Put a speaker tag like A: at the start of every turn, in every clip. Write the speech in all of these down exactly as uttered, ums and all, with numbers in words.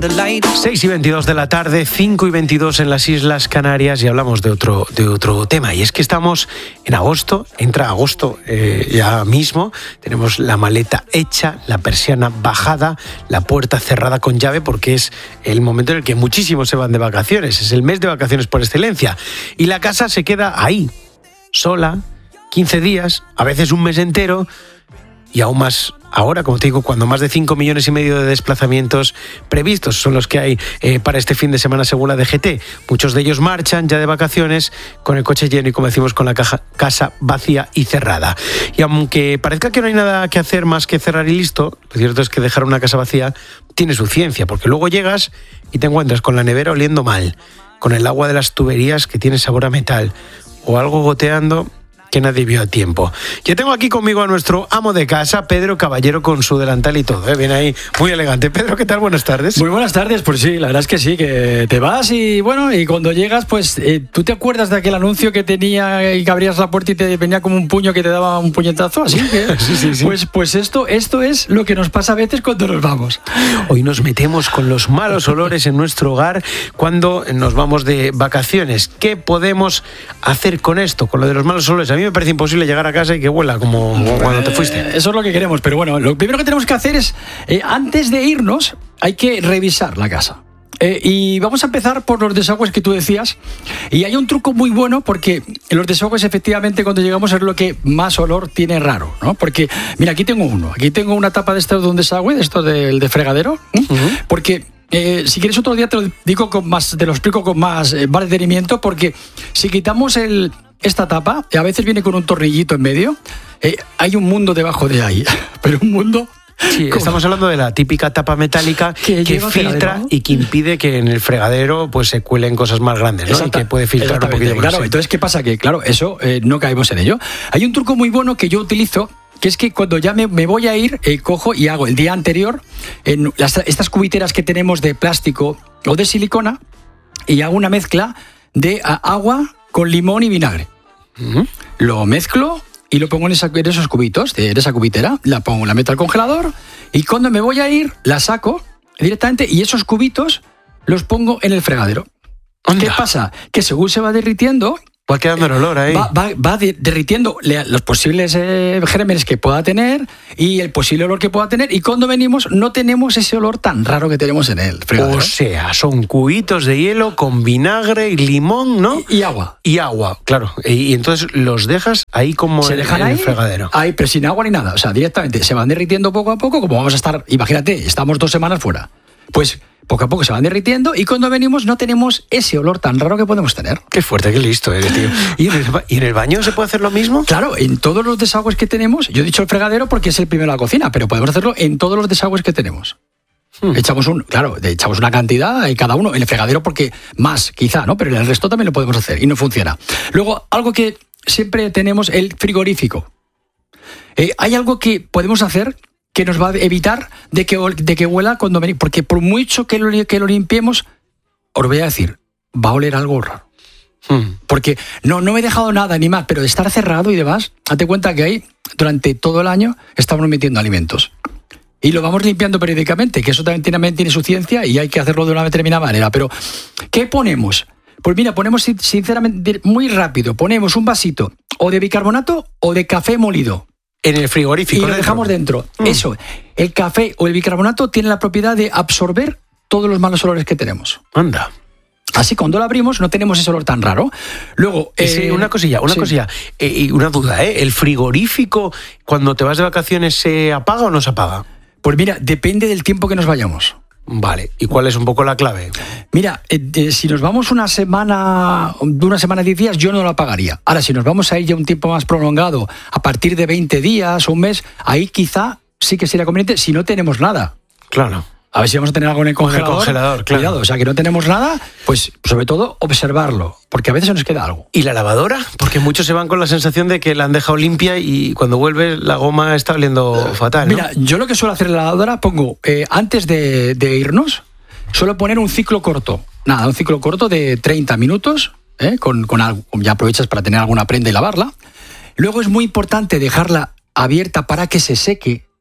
A: seis y veintidós de la tarde, cinco y veintidós en las Islas Canarias, y hablamos de otro, de otro tema. Y es que estamos en agosto, entra agosto eh, ya mismo, tenemos la maleta hecha, la persiana bajada, la puerta cerrada con llave, porque es el momento en el que muchísimos se van de vacaciones, es el mes de vacaciones por excelencia. Y la casa se queda ahí, sola, quince días, a veces un mes entero, y aún más ahora, como te digo, cuando más de cinco millones y medio de desplazamientos previstos son los que hay eh, para este fin de semana según la D G T. Muchos de ellos marchan ya de vacaciones con el coche lleno y, como decimos, con la caja, casa vacía y cerrada. Y aunque parezca que no hay nada que hacer más que cerrar y listo, lo cierto es que dejar una casa vacía tiene su ciencia, porque luego llegas y te encuentras con la nevera oliendo mal, con el agua de las tuberías que tiene sabor a metal, o algo goteando que nadie vio a tiempo. Yo tengo aquí conmigo a nuestro amo de casa, Pedro Caballero, con su delantal y todo, ¿eh? Viene ahí muy elegante. Pedro, ¿qué tal? Buenas tardes.
B: Muy buenas tardes, pues sí, la verdad es que sí, que te vas y bueno, y cuando llegas, pues eh, ¿tú te acuerdas de aquel anuncio que tenía y que abrías la puerta y te venía como un puño que te daba un puñetazo? Así que,
A: sí, sí, sí.
B: Pues, pues esto, esto es lo que nos pasa a veces cuando nos vamos.
A: Hoy nos metemos con los malos olores en nuestro hogar cuando nos vamos de vacaciones. ¿Qué podemos hacer con esto, con lo de los malos olores? A mí me parece imposible llegar a casa y que huela como cuando te fuiste.
B: Eh, eso es lo que queremos, pero bueno, lo primero que tenemos que hacer es, eh, antes de irnos, hay que revisar la casa. Eh, y vamos a empezar por los desagües que tú decías. Y hay un truco muy bueno, porque los desagües, efectivamente, cuando llegamos es lo que más olor tiene raro, ¿no? Porque, mira, aquí tengo uno. Aquí tengo una tapa de esto de un desagüe, de esto del de fregadero. ¿eh? Uh-huh. Porque Eh, si quieres otro día te lo digo con más, te lo explico con más eh, detenimiento, porque si quitamos el, esta tapa, a veces viene con un tornillito en medio, eh, hay un mundo debajo de ahí, pero un mundo...
A: Sí, ¿cómo? Estamos hablando de la típica tapa metálica que, que filtra y que impide que en el fregadero pues se cuelen cosas más grandes, ¿no? Exacto, y que puede filtrar un poquito más.
B: Claro, entonces, ¿qué pasa? Que claro, eso eh, no caemos en ello. Hay un truco muy bueno que yo utilizo, que es que cuando ya me, me voy a ir, eh, cojo y hago el día anterior en las, estas cubiteras que tenemos de plástico o de silicona, y hago una mezcla de a, agua con limón y vinagre. Uh-huh. Lo mezclo y lo pongo en, esa, en esos cubitos, de, de esa cubitera, la pongo, la meto al congelador, y cuando me voy a ir, la saco directamente y esos cubitos los pongo en el fregadero. ¿Qué pasa? Que según se va derritiendo...
A: Va quedando el olor ahí.
B: Va, va, va derritiendo los posibles eh, gérmenes que pueda tener y el posible olor que pueda tener, y cuando venimos no tenemos ese olor tan raro que tenemos en el fregadero.
A: O sea, son cubitos de hielo con vinagre y limón, ¿no?
B: Y, y agua.
A: Y agua, claro. Y, y entonces los dejas ahí como
B: se
A: en,
B: dejan
A: en
B: ahí,
A: el fregadero.
B: Ahí, pero sin agua ni nada. O sea, directamente se van derritiendo poco a poco, como vamos a estar, imagínate, estamos dos semanas fuera. Pues... poco a poco se van derritiendo y cuando venimos no tenemos ese olor tan raro que podemos tener.
A: Qué fuerte, qué listo eres, tío. ¿Y en, el, ¿Y en el baño se puede hacer lo mismo?
B: Claro, en todos los desagües que tenemos, yo he dicho el fregadero porque es el primero de la cocina, pero podemos hacerlo en todos los desagües que tenemos. Hmm. Echamos un, claro, echamos una cantidad en cada uno, en el fregadero porque más, quizá, ¿no? Pero en el resto también lo podemos hacer y no funciona. Luego, algo que siempre tenemos, el frigorífico. Eh, hay algo que podemos hacer que nos va a evitar de que, de que huela cuando venimos. Porque por mucho que lo, que lo limpiemos, os voy a decir, va a oler algo raro. Hmm. Porque no, no me he dejado nada ni más, pero de estar cerrado y demás, date cuenta que ahí, durante todo el año, estamos metiendo alimentos. Y lo vamos limpiando periódicamente, que eso también tiene, tiene su ciencia y hay que hacerlo de una determinada manera. Pero, ¿qué ponemos? Pues mira, ponemos, sinceramente, muy rápido, ponemos un vasito o de bicarbonato o de café molido.
A: En el frigorífico.
B: Y lo dentro. dejamos dentro. Mm. Eso, el café o el bicarbonato tiene la propiedad de absorber todos los malos olores que tenemos.
A: Anda.
B: Así cuando lo abrimos no tenemos ese olor tan raro. Luego,
A: eh, sí, una cosilla, una sí. cosilla, eh, y una duda, ¿eh? ¿El frigorífico cuando te vas de vacaciones se apaga o no se apaga?
B: Pues mira, depende del tiempo que nos vayamos.
A: Vale, ¿y cuál es un poco la clave?
B: Mira, eh, eh, si nos vamos una semana, de una semana a diez días, yo no lo apagaría. Ahora, si nos vamos a ir ya un tiempo más prolongado, a partir de veinte días o un mes, ahí quizá sí que sería conveniente si no tenemos nada.
A: Claro.
B: A ver si vamos a tener algo en el congelador.
A: En el congelador, claro.
B: Cuidado, o sea, que no tenemos nada, pues sobre todo observarlo, porque a veces se nos queda algo.
A: ¿Y la lavadora? Porque muchos se van con la sensación de que la han dejado limpia y cuando vuelves la goma está oliendo fatal, ¿no?
B: Mira, yo lo que suelo hacer en la lavadora, pongo, eh, antes de, de irnos, suelo poner un ciclo corto. Nada, un ciclo corto de treinta minutos, ¿eh? con, con algo, ya aprovechas para tener alguna prenda y lavarla. Luego es muy importante dejarla abierta para que se seque,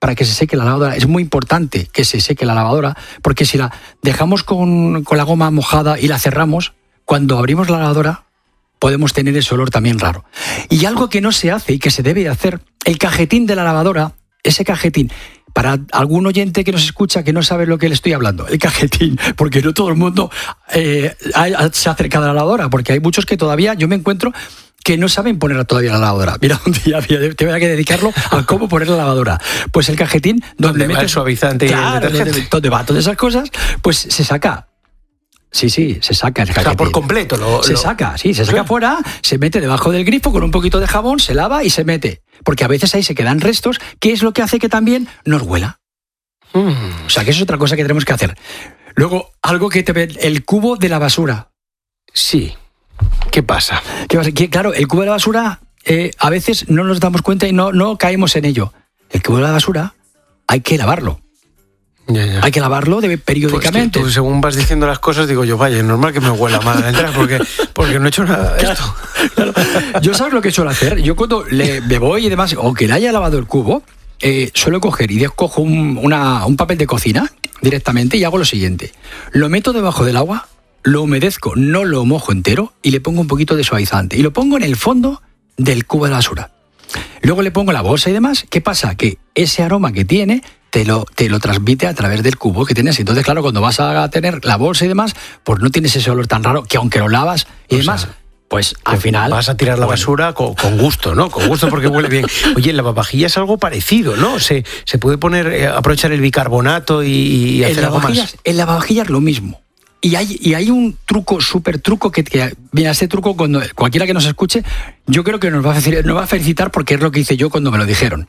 B: para que se seque la lavadora. Es muy importante que se seque la lavadora, porque si la dejamos con, con la goma mojada y la cerramos, cuando abrimos la lavadora podemos tener ese olor también raro. Y algo que no se hace y que se debe hacer, el cajetín de la lavadora, ese cajetín, para algún oyente que nos escucha que no sabe lo que le estoy hablando, el cajetín, porque no todo el mundo eh, se ha acercado a la lavadora, porque hay muchos que todavía, yo me encuentro, que no saben poner todavía la lavadora. Mira, un día te voy a que dedicarlo a cómo poner la lavadora. Pues el cajetín, donde metes
A: el suavizante,
B: claro, y el detergente, donde va todas esas cosas, pues se saca. Sí, sí, se saca el cajetín.
A: O sea, por completo. Lo,
B: se
A: lo...
B: saca, sí, se saca fuera, se mete debajo del grifo con un poquito de jabón, se lava y se mete. Porque a veces ahí se quedan restos, que es lo que hace que también nos huela. Mm. O sea, que eso es otra cosa que tenemos que hacer. Luego, algo que te ve, el cubo de la basura.
A: Sí. ¿Qué pasa?
B: ¿Qué pasa? Que, claro, el cubo de la basura, eh, a veces no nos damos cuenta y no, no caemos en ello. El cubo de la basura hay que lavarlo.
A: Ya, ya.
B: Hay que lavarlo de, periódicamente.
A: Pues tú, según vas diciendo las cosas, digo yo, vaya, es normal que me huela mal al entrar, porque, porque no he hecho nada de
B: claro,
A: esto.
B: Claro. Yo, ¿sabes lo que suelo hacer? Yo cuando le, me voy y demás, o que le haya lavado el cubo, eh, suelo coger y cojo un, una, un papel de cocina directamente y hago lo siguiente. Lo meto debajo del agua, lo humedezco, no lo mojo entero y le pongo un poquito de suavizante. Y lo pongo en el fondo del cubo de la basura. Luego le pongo la bolsa y demás. ¿Qué pasa? Que ese aroma que tiene te lo, te lo transmite a través del cubo que tienes. Entonces, claro, cuando vas a tener la bolsa y demás, pues no tienes ese olor tan raro que aunque lo lavas y o demás... Sea, pues al final...
A: Vas a tirar la bueno. basura con, con gusto, ¿no? Con gusto porque huele bien. Oye, el lavavajillas es algo parecido, ¿no? Se, se puede poner, eh, aprovechar el bicarbonato y, y hacer algo más.
B: El lavavajillas es lo mismo. Y hay, y hay un truco, súper truco, que, que mira, este truco, cuando cualquiera que nos escuche, yo creo que nos va a, nos va a felicitar porque es lo que hice yo cuando me lo dijeron.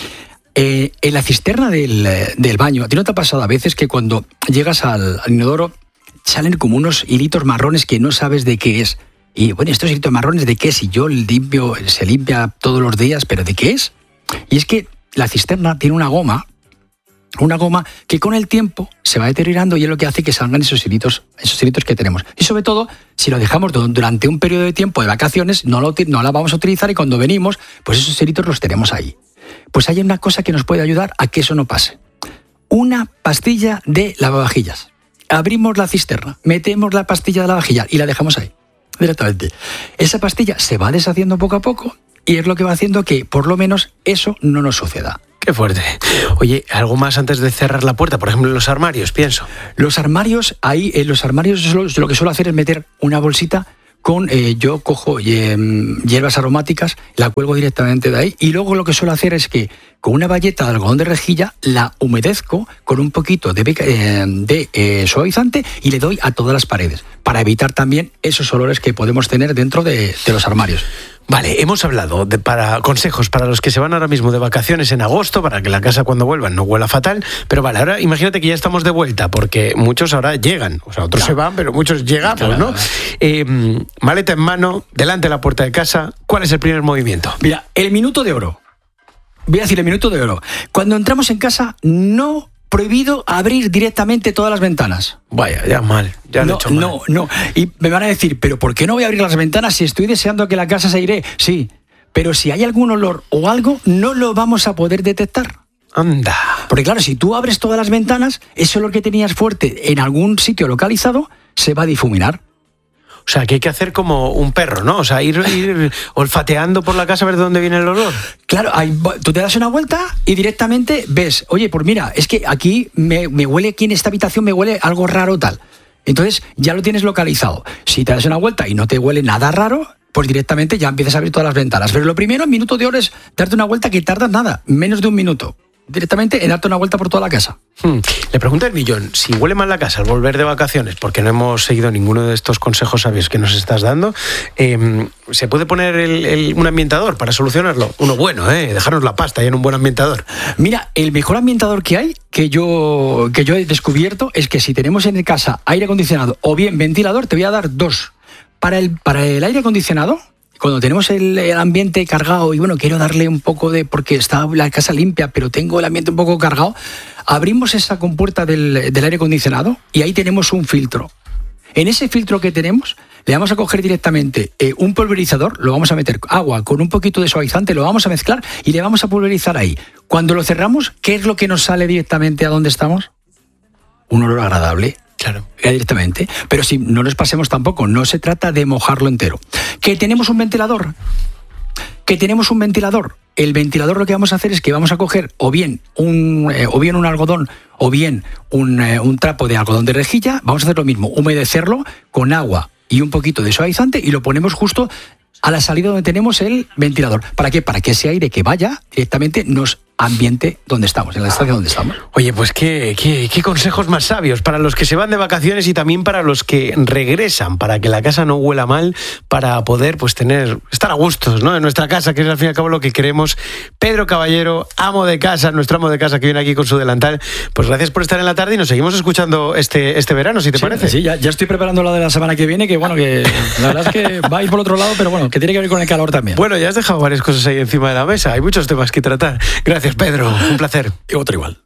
B: Eh, en la cisterna del, del baño, ¿a ti no te ha pasado a veces que cuando llegas al, al inodoro salen como unos hilitos marrones que no sabes de qué es? Y bueno, estos hilitos marrones, ¿de qué es? Y yo limpio, se limpia todos los días, ¿pero de qué es? Y es que la cisterna tiene una goma, una goma que con el tiempo se va deteriorando y es lo que hace que salgan esos hilitos, esos hilitos que tenemos. Y sobre todo, si lo dejamos durante un periodo de tiempo de vacaciones, no, lo, no la vamos a utilizar y cuando venimos, pues esos hilitos los tenemos ahí. Pues hay una cosa que nos puede ayudar a que eso no pase. Una pastilla de lavavajillas. Abrimos la cisterna, metemos la pastilla de lavavajillas y la dejamos ahí, directamente. Esa pastilla se va deshaciendo poco a poco y es lo que va haciendo que, por lo menos, eso no nos suceda.
A: Qué fuerte. Oye, algo más antes de cerrar la puerta, por ejemplo, en los armarios, pienso.
B: Los armarios, ahí, en los armarios lo, lo que suelo hacer es meter una bolsita con, eh, yo cojo eh, hierbas aromáticas, la cuelgo directamente de ahí y luego lo que suelo hacer es que con una bayeta de algodón de rejilla la humedezco con un poquito de, eh, de eh, suavizante y le doy a todas las paredes para evitar también esos olores que podemos tener dentro de, de los armarios.
A: Vale, hemos hablado de para consejos para los que se van ahora mismo de vacaciones en agosto, para que la casa cuando vuelvan no huela fatal, pero vale, ahora imagínate que ya estamos de vuelta, porque muchos ahora llegan, o sea, otros claro. se van, pero muchos llegamos, claro, ¿no? Claro. Eh, maleta en mano, delante de la puerta de casa, ¿cuál es el primer movimiento?
B: Mira, el minuto de oro. Voy a decir el minuto de oro. Cuando entramos en casa, no... prohibido abrir directamente todas las ventanas.
A: Vaya, ya mal, ya
B: no,
A: lo he hecho mal.
B: No, no, y me van a decir, ¿pero por qué no voy a abrir las ventanas si estoy deseando que la casa se aire? Sí, pero si hay algún olor o algo, no lo vamos a poder detectar.
A: Anda.
B: Porque claro, si tú abres todas las ventanas, ese olor que tenías fuerte en algún sitio localizado se va a difuminar.
A: O sea, que hay que hacer como un perro, ¿no? O sea, ir, ir olfateando por la casa a ver de dónde viene el olor.
B: Claro, hay, tú te das una vuelta y directamente ves, oye, pues mira, es que aquí me, me huele, aquí en esta habitación me huele algo raro tal. Entonces ya lo tienes localizado. Si te das una vuelta y no te huele nada raro, pues directamente ya empiezas a abrir todas las ventanas. Pero lo primero, en minuto de oro, es darte una vuelta que tardas nada, menos de un minuto. Directamente en darte una vuelta por toda la casa.
A: Hmm. Le pregunta el millón, si huele mal la casa al volver de vacaciones, porque no hemos seguido ninguno de estos consejos sabios que nos estás dando, eh, ¿se puede poner el, el, un ambientador para solucionarlo? Uno bueno, ¿eh? Dejarnos la pasta y en un buen ambientador.
B: Mira, el mejor ambientador que hay, que yo, que yo he descubierto, es que si tenemos en casa aire acondicionado o bien ventilador, te voy a dar dos. Para el, para el aire acondicionado, cuando tenemos el, el ambiente cargado y bueno, quiero darle un poco de... porque está la casa limpia, pero tengo el ambiente un poco cargado, abrimos esa compuerta del, del aire acondicionado y ahí tenemos un filtro. En ese filtro que tenemos, le vamos a coger directamente eh, un pulverizador, lo vamos a meter agua con un poquito de suavizante, lo vamos a mezclar y le vamos a pulverizar ahí. Cuando lo cerramos, ¿qué es lo que nos sale directamente a donde estamos? Un olor agradable.
A: Claro.
B: Directamente. Pero si no nos pasemos tampoco, no se trata de mojarlo entero. ¿Que tenemos un ventilador? ¿Que tenemos un ventilador? El ventilador lo que vamos a hacer es que vamos a coger o bien un, eh, o bien un algodón o bien un, eh, un trapo de algodón de rejilla, vamos a hacer lo mismo, humedecerlo con agua y un poquito de suavizante y lo ponemos justo a la salida donde tenemos el ventilador. ¿Para qué? Para que ese aire que vaya directamente nos ambiente donde estamos, en la estancia donde estamos.
A: Oye, pues qué, qué, qué consejos más sabios para los que se van de vacaciones y también para los que regresan, para que la casa no huela mal, para poder pues tener, estar a gustos, ¿no? En nuestra casa, que es al fin y al cabo lo que queremos. Pedro Caballero, amo de casa, nuestro amo de casa que viene aquí con su delantal. Pues gracias por estar en la tarde y nos seguimos escuchando este, este verano, si te
B: sí,
A: parece.
B: Sí, ya, ya estoy preparando la de la semana que viene, que bueno, que la verdad es que va a ir por otro lado, pero bueno, que tiene que ver con el calor también.
A: Bueno, ya has dejado varias cosas ahí encima de la mesa, hay muchos temas que tratar. Gracias, Pedro, un placer.
B: Y otro igual.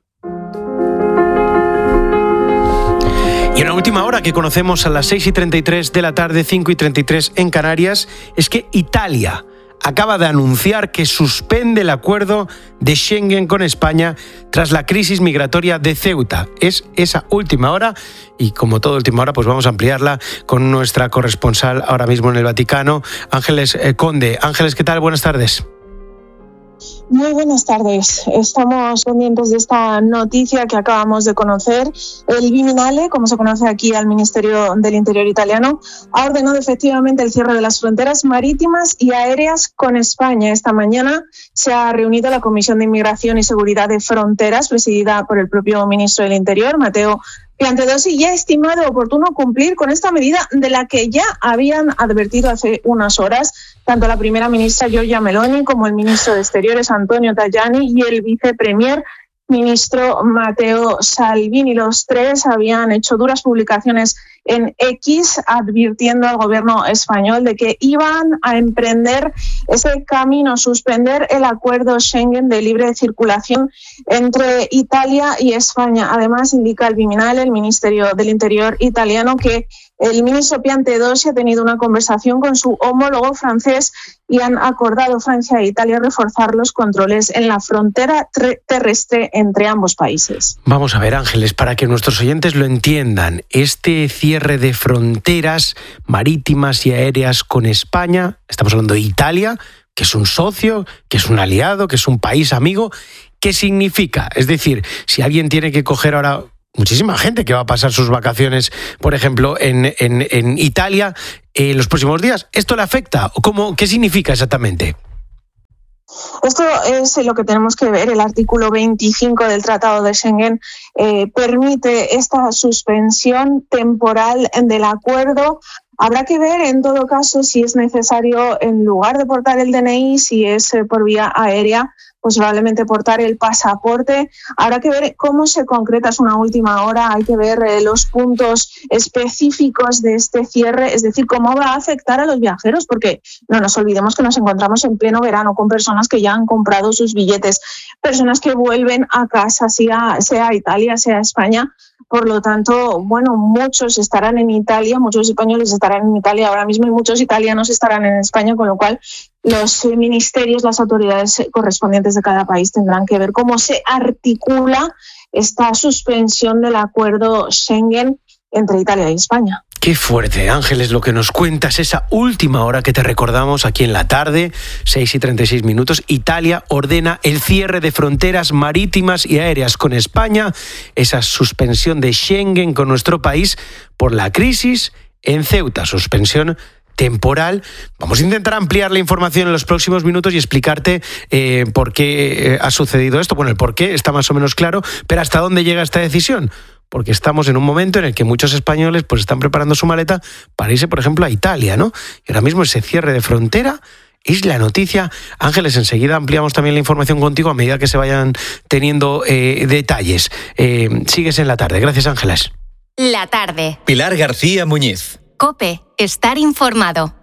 A: Y una última hora que conocemos a las seis y treinta y tres de la tarde, cinco y treinta y tres en Canarias, es que Italia acaba de anunciar que suspende el acuerdo de Schengen con España tras la crisis migratoria de Ceuta. Es esa última hora y como toda última hora pues vamos a ampliarla con nuestra corresponsal ahora mismo en el Vaticano, Ángeles eh, Conde. Ángeles, ¿qué tal? Buenas tardes.
C: Muy buenas tardes. Estamos pendientes de esta noticia que acabamos de conocer. El Viminale, como se conoce aquí al Ministerio del Interior italiano, ha ordenado efectivamente el cierre de las fronteras marítimas y aéreas con España. Esta mañana se ha reunido la Comisión de Inmigración y Seguridad de Fronteras, presidida por el propio ministro del Interior, Matteo Piantedosi, y ha estimado oportuno cumplir con esta medida de la que ya habían advertido hace unas horas tanto la primera ministra Giorgia Meloni como el ministro de Exteriores Antonio Tajani y el vicepremier ministro Matteo Salvini. Los tres habían hecho duras publicaciones en X advirtiendo al gobierno español de que iban a emprender ese camino, suspender el acuerdo Schengen de libre circulación entre Italia y España. Además, indica el Viminale, el Ministerio del Interior italiano, que el ministro Piantedosi ha tenido una conversación con su homólogo francés y han acordado Francia e Italia reforzar los controles en la frontera terrestre entre ambos países.
A: Vamos a ver, Ángeles, para que nuestros oyentes lo entiendan, este cierre de fronteras marítimas y aéreas con España, estamos hablando de Italia, que es un socio, que es un aliado, que es un país amigo, ¿qué significa? Es decir, si alguien tiene que coger ahora muchísima gente que va a pasar sus vacaciones, por ejemplo, en, en, en Italia en eh, los próximos días, ¿esto le afecta? ¿Cómo, ¿Qué significa exactamente?
C: Esto es lo que tenemos que ver. El artículo veinticinco del Tratado de Schengen eh, permite esta suspensión temporal del acuerdo. Habrá que ver, en todo caso, si es necesario, en lugar de portar el D N I, si es eh, por vía aérea, pues probablemente portar el pasaporte. Habrá que ver cómo se concreta, es una última hora, hay que ver eh, los puntos específicos de este cierre, es decir, cómo va a afectar a los viajeros, porque no nos olvidemos que nos encontramos en pleno verano con personas que ya han comprado sus billetes, personas que vuelven a casa, sea, sea a Italia, sea a España. Por lo tanto, bueno, muchos estarán en Italia, muchos españoles estarán en Italia ahora mismo y muchos italianos estarán en España, con lo cual los ministerios, las autoridades correspondientes de cada país tendrán que ver cómo se articula esta suspensión del acuerdo Schengen entre Italia y España.
A: Qué fuerte, Ángeles, lo que nos cuentas, esa última hora que te recordamos aquí en la tarde, seis y treinta y seis minutos. Italia ordena el cierre de fronteras marítimas y aéreas con España, esa suspensión de Schengen con nuestro país por la crisis en Ceuta, suspensión temporal. Vamos a intentar ampliar la información en los próximos minutos y explicarte eh, por qué eh, ha sucedido esto. Bueno, el por qué está más o menos claro, pero ¿hasta dónde llega esta decisión? Porque estamos en un momento en el que muchos españoles pues están preparando su maleta para irse, por ejemplo, a Italia, ¿no? Y ahora mismo ese cierre de frontera es la noticia. Ángeles, enseguida ampliamos también la información contigo a medida que se vayan teniendo eh, detalles. Eh, sigues en la tarde. Gracias, Ángeles.
D: La tarde.
E: Pilar García Muñiz.
D: COPE. Estar informado.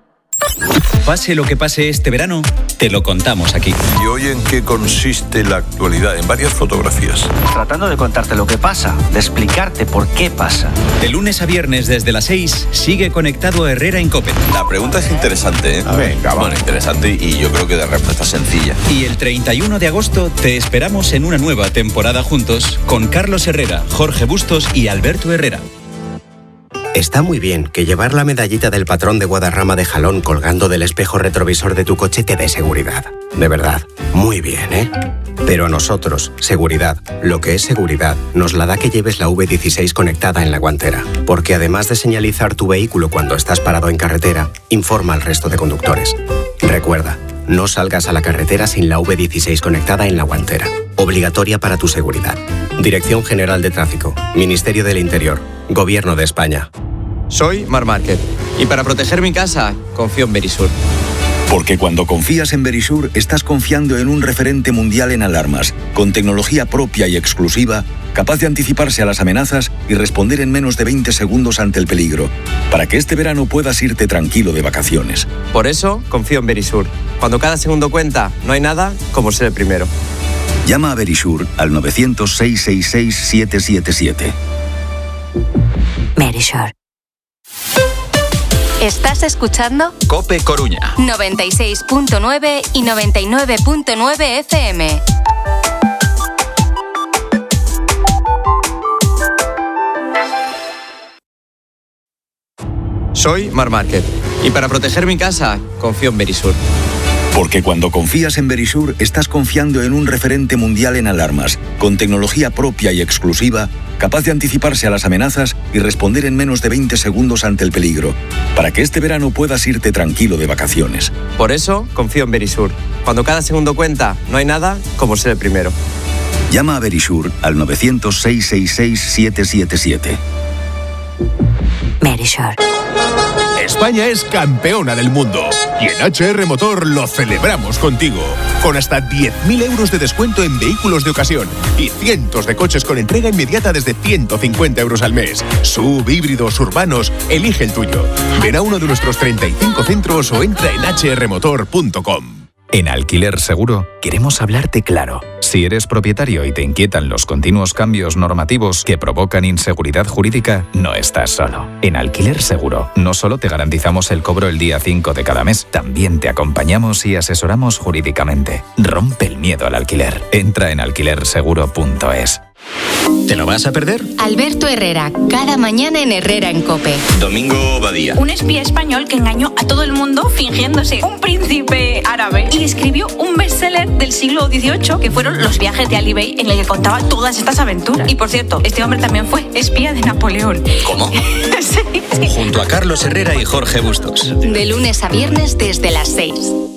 D: Pase lo que pase este verano, te lo contamos aquí.
E: ¿Y hoy en qué consiste la actualidad? En varias fotografías.
F: Tratando de contarte lo que pasa, de explicarte por qué pasa.
D: De lunes a viernes desde las seis, sigue conectado a Herrera en COPE.
E: La pregunta es interesante, ¿eh?
G: A ver, venga,
E: Bueno, interesante y yo creo que de respuesta sencilla.
D: Y el treinta y uno de agosto te esperamos en una nueva temporada juntos con Carlos Herrera, Jorge Bustos y Alberto Herrera.
H: Está muy bien que llevar la medallita del patrón de Guadarrama de Jalón colgando del espejo retrovisor de tu coche te dé seguridad. De verdad, muy bien, ¿eh? Pero a nosotros, seguridad, lo que es seguridad, nos la da que lleves la V dieciséis conectada en la guantera. Porque además de señalizar tu vehículo cuando estás parado en carretera, informa al resto de conductores. Recuerda, no salgas a la carretera sin la V dieciséis conectada en la guantera. Obligatoria para tu seguridad. Dirección General de Tráfico, Ministerio del Interior, Gobierno de España.
I: Soy Mar Márquez y para proteger mi casa confío en Verisur.
J: Porque cuando confías en Verisur estás confiando en un referente mundial en alarmas, con tecnología propia y exclusiva, capaz de anticiparse a las amenazas y responder en menos de veinte segundos ante el peligro, para que este verano puedas irte tranquilo de vacaciones.
I: Por eso confío en Verisur. Cuando cada segundo cuenta, no hay nada como ser el primero.
J: Llama a Verisur al nueve cero cero, seis seis seis, siete siete siete.
K: Verisur. ¿Estás escuchando?
D: COPE Coruña.
K: noventa y seis punto nueve y noventa y nueve punto nueve F M.
I: Soy Mar Márquez y para proteger mi casa confío en Verisur.
J: Porque cuando confías en Verisur estás confiando en un referente mundial en alarmas, con tecnología propia y exclusiva, capaz de anticiparse a las amenazas y responder en menos de veinte segundos ante el peligro, para que este verano puedas irte tranquilo de vacaciones.
I: Por eso confío en Verisur. Cuando cada segundo cuenta, no hay nada como ser el primero.
J: Llama a Verisur al nueve cero cero, seis seis seis, siete siete siete.
K: Verisur.
G: España es campeona del mundo y en H R Motor lo celebramos contigo. Con hasta diez mil euros de descuento en vehículos de ocasión y cientos de coches con entrega inmediata desde ciento cincuenta euros al mes. Sub, híbridos, urbanos, elige el tuyo. Ven a uno de nuestros treinta y cinco centros o entra en h r motor punto com.
L: En Alquiler Seguro queremos hablarte claro. Si eres propietario y te inquietan los continuos cambios normativos que provocan inseguridad jurídica, no estás solo. En Alquiler Seguro no solo te garantizamos el cobro el día cinco de cada mes, también te acompañamos y asesoramos jurídicamente. Rompe el miedo al alquiler. Entra en alquiler seguro punto es.
D: ¿Te lo vas a perder?
K: Alberto Herrera, cada mañana en Herrera en COPE.
E: Domingo Badía.
M: Un espía español que engañó a todo el mundo fingiéndose un príncipe árabe y escribió un bestseller del siglo dieciocho que fueron Los viajes de Ali Bey, en el que contaba todas estas aventuras. Y por cierto, este hombre también fue espía de Napoleón.
D: ¿Cómo?
M: Sí.
D: Junto a Carlos Herrera y Jorge Bustos.
K: De lunes a viernes desde las seis.